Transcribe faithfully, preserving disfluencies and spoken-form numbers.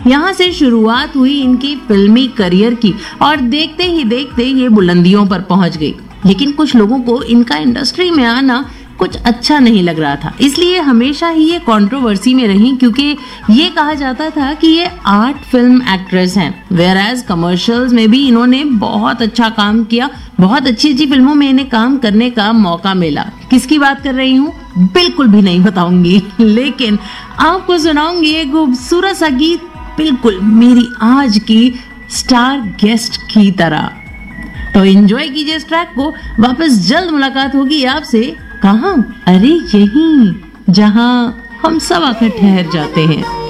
यहाँ से शुरुआत हुई इनकी फिल्मी करियर की और देखते ही देखते ये बुलंदियों पर पहुंच गई। लेकिन कुछ लोगों को इनका इंडस्ट्री में आना कुछ अच्छा नहीं लग रहा था, इसलिए हमेशा ही ये कंट्रोवर्सी में रही, क्योंकि ये कहा जाता था कि ये आर्ट फिल्म एक्ट्रेस हैं। वेयर एज कमर्शियल्स में भी इन्होंने बहुत अच्छा काम किया, बहुत अच्छी अच्छी फिल्मों में इन्हें काम करने का मौका मिला। किसकी बात कर रही हूँ बिल्कुल भी नहीं बताऊंगी, लेकिन आपको सुनाऊंगी एक खूबसूरत सा गीत, बिल्कुल मेरी आज की स्टार गेस्ट की तरह। तो एंजॉय कीजिए इस ट्रैक को। वापस जल्द मुलाकात होगी आपसे। कहाँ? अरे यहीं जहाँ हम सब आकर ठहर जाते हैं।